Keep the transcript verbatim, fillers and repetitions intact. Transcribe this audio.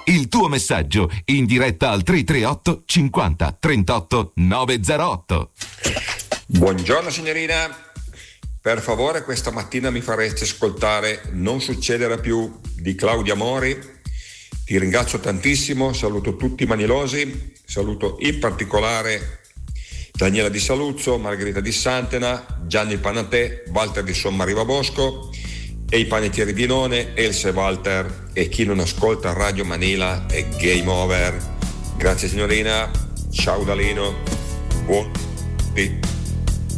Il tuo messaggio in diretta al tre tre otto cinquanta trentotto novecentotto. Buongiorno signorina, per favore questa mattina mi faresti ascoltare Non succederà più di Claudia Mori. Ti ringrazio tantissimo, saluto tutti i manilosi, saluto in particolare Daniela di Saluzzo, Margherita di Santena, Gianni Panatè, Walter di Sommariva Bosco e i panettieri di None, Elsa e Walter, e chi non ascolta Radio Manila è game over. Grazie signorina, ciao Dalino, buon